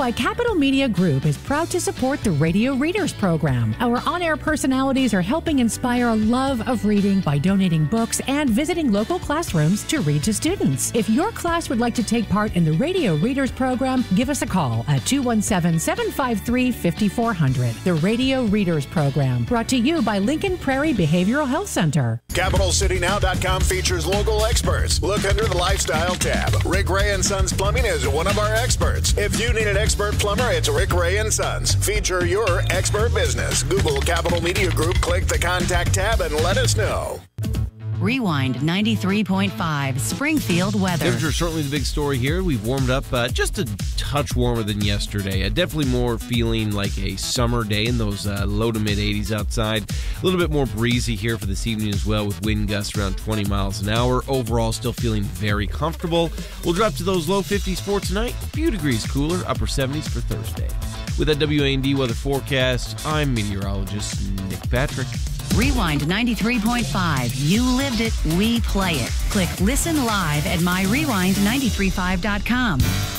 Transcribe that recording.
by Capital Media Group is proud to support the Radio Readers program. Our on-air personalities are helping inspire a love of reading by donating books and visiting local classrooms to read to students. If your class would like to take part in the Radio Readers program, give us a call at 217-753-5400. The Radio Readers program, brought to you by Lincoln Prairie Behavioral Health Center. CapitalCityNow.com features local experts. Look under the Lifestyle tab. Rick Ray and Sons Plumbing is one of our experts. If you need an expert plumber, it's Rick Ray and Sons. Feature your expert business. Google Capital Media Group, click the Contact tab, and let us know. Rewind 93.5 Springfield weather. Temperature certainly the big story here. We've warmed up just a touch warmer than yesterday. Definitely more feeling like a summer day in those low to mid 80s outside. A little bit more breezy here for this evening as well, with wind gusts around 20 miles an hour. Overall, still feeling very comfortable. We'll drop to those low 50s for tonight. A few degrees cooler, upper 70s for Thursday. With that WAND weather forecast, I'm meteorologist Nick Patrick. Rewind 93.5. You lived it, we play it. Click Listen Live at myrewind935.com.